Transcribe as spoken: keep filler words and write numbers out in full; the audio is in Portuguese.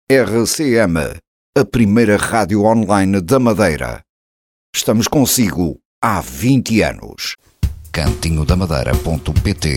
R C M, a primeira rádio online da Madeira. Estamos consigo há vinte anos. cantinho da madeira ponto pt